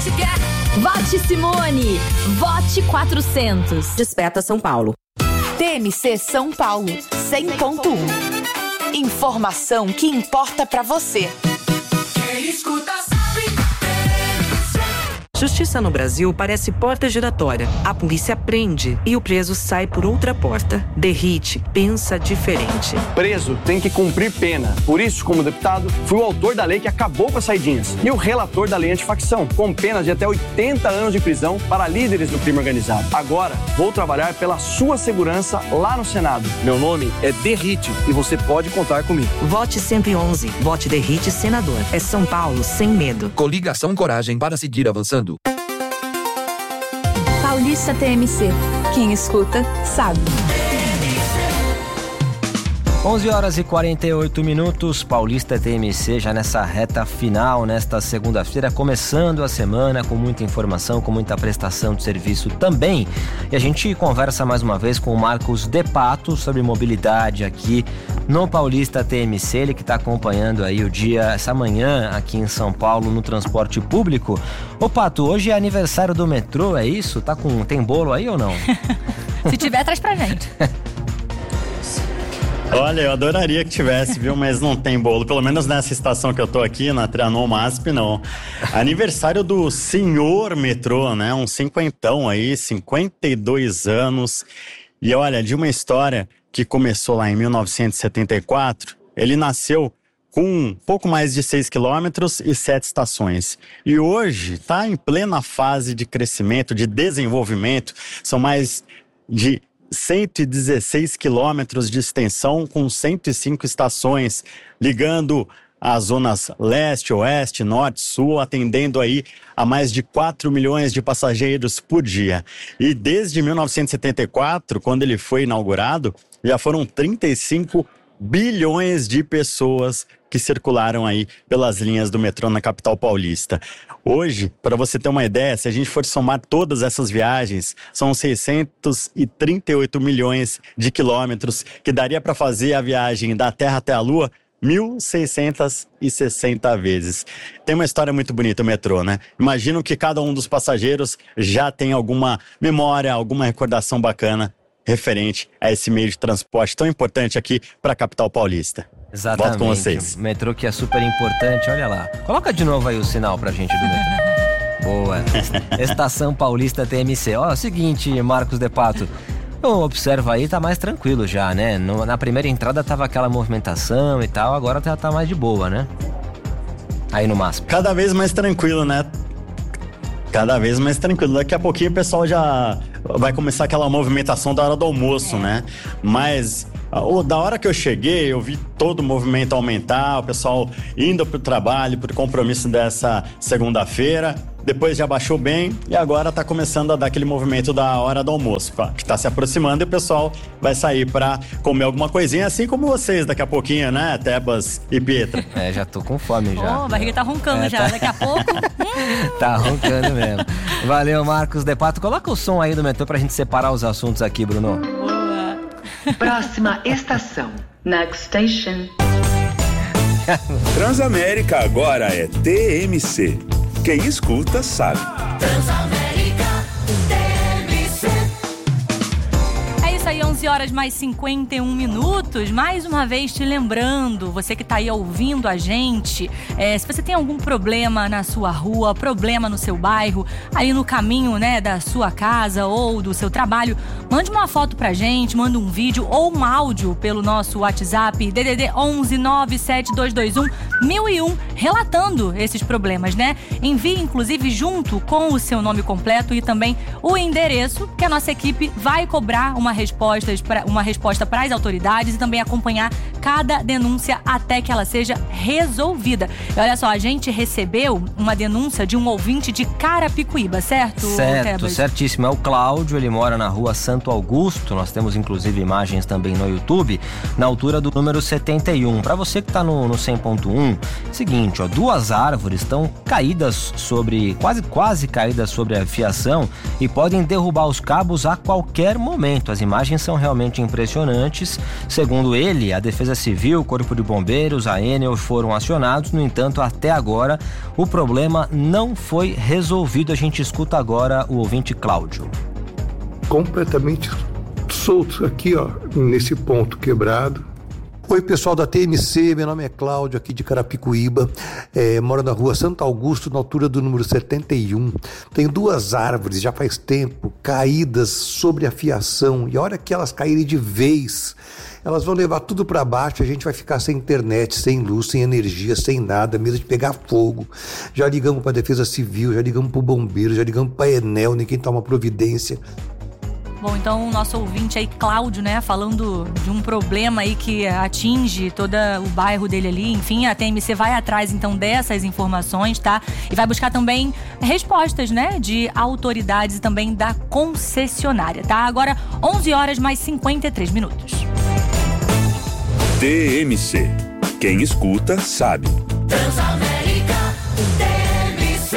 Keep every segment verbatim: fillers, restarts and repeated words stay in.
gente quer. Vote Simone. Vote quatrocentos. Desperta São Paulo. T M C São Paulo, cem ponto um. Informação que importa pra você. Quem escuta sabe. Justiça no Brasil parece porta giratória. A polícia prende e o preso sai por outra porta. Derrite, pensa diferente. Preso tem que cumprir pena. Por isso, como deputado, fui o autor da lei que acabou com as saidinhas e o relator da lei antifacção, com penas de até oitenta anos de prisão para líderes do crime organizado. Agora, vou trabalhar pela sua segurança lá no Senado. Meu nome é Derrite e você pode contar comigo. Vote cento e onze. Vote Derrite Senador. É São Paulo sem medo. Coligação Coragem para seguir avançando. Paulista T M C. Quem escuta, sabe. onze horas e quarenta e oito minutos, Paulista T M C já nessa reta final, nesta segunda-feira, começando a semana com muita informação, com muita prestação de serviço também. E a gente conversa mais uma vez com o Marcos De Pato sobre mobilidade aqui no Paulista T M C, ele que está acompanhando aí o dia, essa manhã aqui em São Paulo no transporte público. Ô Pato, hoje é aniversário do metrô, é isso? Tá com, tem bolo aí ou não? Se tiver, traz pra gente. Olha, eu adoraria que tivesse, viu? Mas não tem bolo. Pelo menos nessa estação que eu tô aqui, na Trianon Masp, não. Aniversário do senhor metrô, né? Um cinquentão aí, cinquenta e dois anos. E olha, de uma história que começou lá em mil novecentos e setenta e quatro, ele nasceu com um pouco mais de seis quilômetros e sete estações. E hoje está em plena fase de crescimento, de desenvolvimento. São mais de cento e dezesseis quilômetros de extensão com cento e cinco estações, ligando as zonas leste, oeste, norte, sul, atendendo aí a mais de quatro milhões de passageiros por dia. E desde mil novecentos e setenta e quatro, quando ele foi inaugurado, já foram trinta e cinco bilhões de pessoas que circularam aí pelas linhas do metrô na capital paulista. Hoje, para você ter uma ideia, se a gente for somar todas essas viagens, são seiscentos e trinta e oito milhões de quilômetros, que daria para fazer a viagem da Terra até a Lua mil seiscentas e sessenta vezes. Tem uma história muito bonita o metrô, né? Imagino que cada um dos passageiros já tem alguma memória, alguma recordação bacana referente a esse meio de transporte tão importante aqui para a capital paulista. Exatamente. Volto com vocês. Metrô que é super importante, olha lá. Coloca de novo aí o sinal pra gente do metrô. Boa. Estação Paulista T M C. Ó, é o seguinte, Marcos De Pato. Observa aí, tá mais tranquilo já, né? No, na primeira entrada tava aquela movimentação e tal, agora já tá mais de boa, né? Aí no máximo. Cada vez mais tranquilo, né? Cada vez mais tranquilo. Daqui a pouquinho o pessoal já vai começar aquela movimentação da hora do almoço, né? Mas oh, da hora que eu cheguei, eu vi todo o movimento aumentar, o pessoal indo pro trabalho, pro compromisso dessa segunda-feira. Depois já baixou bem e agora tá começando a dar aquele movimento da hora do almoço, que tá se aproximando e o pessoal vai sair pra comer alguma coisinha, assim como vocês daqui a pouquinho, né, Tebas e Pietra? É, já tô com fome já. Oh, a barriga tá roncando é, já, tá... daqui a pouco. Tá roncando mesmo. Valeu, Marcos De Pato. Coloca o som aí do metrô pra gente separar os assuntos aqui, Bruno. Boa. Próxima estação. Next station. Transamérica agora é T M C. Quem escuta sabe. Transamérica T M C. É isso aí, onze horas mais cinquenta e um minutos. Mais uma vez te lembrando, você que tá aí ouvindo a gente, é, se você tem algum problema na sua rua, problema no seu bairro, aí no caminho, né, da sua casa ou do seu trabalho, mande uma foto pra gente, manda um vídeo ou um áudio pelo nosso WhatsApp D D D onze nove sete dois dois um mil e um, relatando esses problemas, né? Envie, inclusive, junto com o seu nome completo e também o endereço, que a nossa equipe vai cobrar uma resposta para uma resposta para as autoridades e também acompanhar cada denúncia até que ela seja resolvida. E olha só, a gente recebeu uma denúncia de um ouvinte de Carapicuíba, certo? Certo, Tebas? Certíssimo. É o Cláudio, ele mora na rua Santo Augusto. Nós temos, inclusive, imagens também no YouTube, na altura do número setenta e um. Para você que tá no, no cem ponto um, seguinte, ó, duas árvores estão caídas sobre, quase, quase caídas sobre a fiação e podem derrubar os cabos a qualquer momento. As imagens imagens são realmente impressionantes. Segundo ele, a Defesa Civil, o Corpo de Bombeiros, a Enel foram acionados. No entanto, até agora, o problema não foi resolvido. A gente escuta agora o ouvinte Cláudio. Completamente soltos aqui, ó, nesse ponto quebrado. Oi, pessoal da T M C, meu nome é Cláudio, aqui de Carapicuíba, é, moro na rua Santo Augusto, na altura do número setenta e um. Tenho duas árvores, já faz tempo, caídas sobre a fiação, e a hora que elas caírem de vez, elas vão levar tudo para baixo, a gente vai ficar sem internet, sem luz, sem energia, sem nada, medo de pegar fogo. Já ligamos para a Defesa Civil, já ligamos para o Bombeiro, já ligamos para a Enel, ninguém toma providência. Bom, então o nosso ouvinte aí, Cláudio, né, falando de um problema aí que atinge todo o bairro dele ali. Enfim, a T M C vai atrás então dessas informações, tá? E vai buscar também respostas, né, de autoridades e também da concessionária, tá? Agora, onze horas mais cinquenta e três minutos. T M C. Quem escuta, sabe. Transamérica, T M C.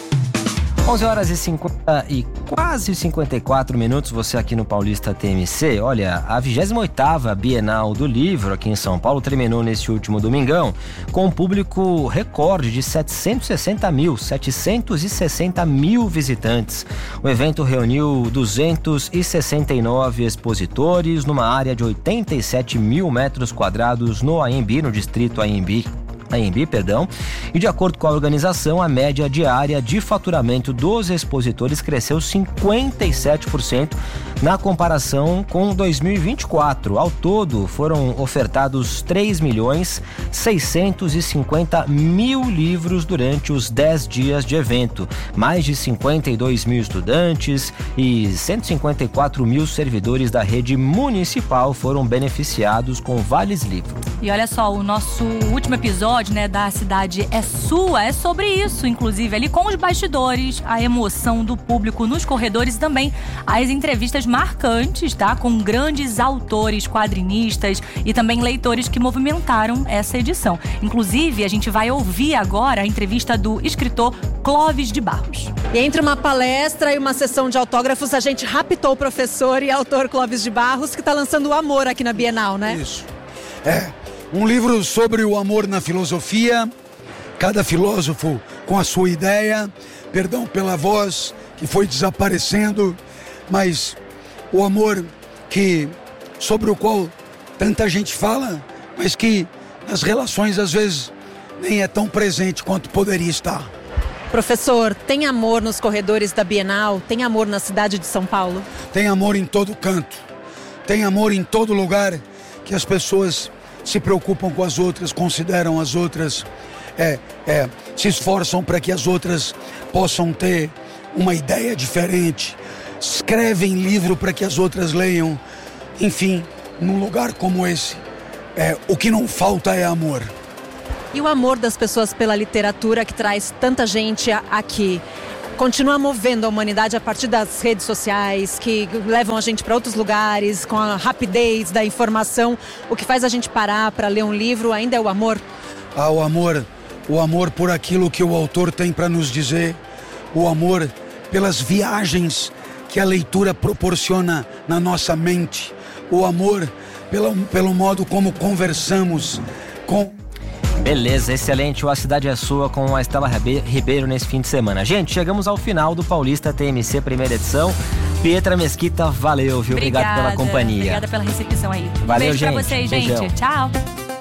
onze horas e cinquenta e quase cinquenta e quatro minutos, você aqui no Paulista T M C. Olha, a vigésima oitava Bienal do Livro aqui em São Paulo terminou neste último domingão com um público recorde de setecentos e sessenta mil, setecentos e sessenta mil visitantes. O evento reuniu duzentos e sessenta e nove expositores numa área de oitenta e sete mil metros quadrados no Anhembi, no distrito Anhembi. Anhembi, perdão, e de acordo com a organização, a média diária de faturamento dos expositores cresceu cinquenta e sete por cento na comparação com dois mil e vinte e quatro. Ao todo, foram ofertados três milhões seiscentos e cinquenta mil livros durante os dez dias de evento. Mais de cinquenta e dois mil estudantes e cento e cinquenta e quatro mil servidores da rede municipal foram beneficiados com vales livro. E olha só, o nosso último episódio, né, da Cidade é Sua, é sobre isso, inclusive, ali com os bastidores, a emoção do público nos corredores e também as entrevistas marcantes, tá? Com grandes autores, quadrinistas e também leitores que movimentaram essa edição. Inclusive, a gente vai ouvir agora a entrevista do escritor Clóvis de Barros. E entre uma palestra e uma sessão de autógrafos, a gente raptou o professor e autor Clóvis de Barros, que está lançando o Amor aqui na Bienal, né? Isso. É. Um livro sobre o amor na filosofia, cada filósofo com a sua ideia, perdão pela voz que foi desaparecendo, mas o amor que, sobre o qual tanta gente fala, mas que nas relações às vezes nem é tão presente quanto poderia estar. Professor, tem amor nos corredores da Bienal? Tem amor na cidade de São Paulo? Tem amor em todo canto, tem amor em todo lugar que as pessoas se preocupam com as outras, consideram as outras, é, é, se esforçam para que as outras possam ter uma ideia diferente, escrevem livro para que as outras leiam. Enfim, num lugar como esse, é, o que não falta é amor. E o amor das pessoas pela literatura que traz tanta gente aqui continua movendo a humanidade a partir das redes sociais, que levam a gente para outros lugares, com a rapidez da informação. O que faz a gente parar para ler um livro ainda é o amor? Ah, o amor, o amor por aquilo que o autor tem para nos dizer, o amor pelas viagens que a leitura proporciona na nossa mente, o amor pelo, pelo modo como conversamos com... Beleza, excelente. O A Cidade é Sua com a Estela Ribeiro nesse fim de semana. Gente, chegamos ao final do Paulista T M C, primeira edição. Pietra Mesquita, valeu, viu? Obrigada, obrigado pela companhia. Obrigada pela recepção aí. Um valeu, beijo gente. pra vocês, Beijão. gente. Tchau.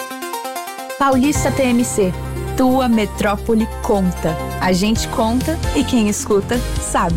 Paulista T M C. Tua metrópole conta. A gente conta e quem escuta sabe.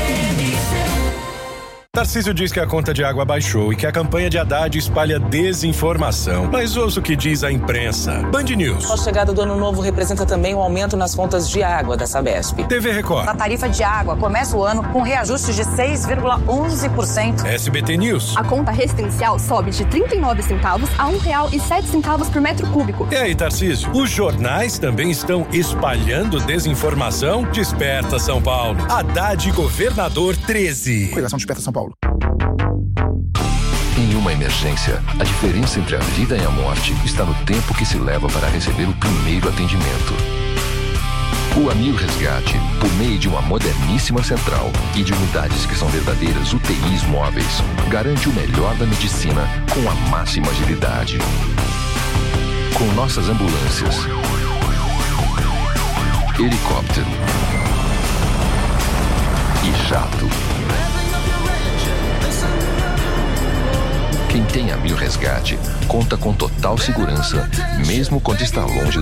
Tarcísio diz que a conta de água baixou e que a campanha de Haddad espalha desinformação. Mas ouça o que diz a imprensa. Band News. A chegada do ano novo representa também um aumento nas contas de água da Sabesp. T V Record. A tarifa de água começa o ano com reajuste de seis vírgula onze por cento. S B T News. A conta residencial sobe de trinta e nove centavos a um real e sete centavos por metro cúbico. E aí, Tarcísio? Os jornais também estão espalhando desinformação? Desperta São Paulo. Haddad Governador treze. Coligação Desperta São Paulo. Em uma emergência, a diferença entre a vida e a morte está no tempo que se leva para receber o primeiro atendimento. O Amil Resgate, por meio de uma moderníssima central e de unidades que são verdadeiras U T Is móveis, garante o melhor da medicina com a máxima agilidade. Com nossas ambulâncias, helicóptero e jato. Quem tem Amil Resgate conta com total segurança, mesmo quando está longe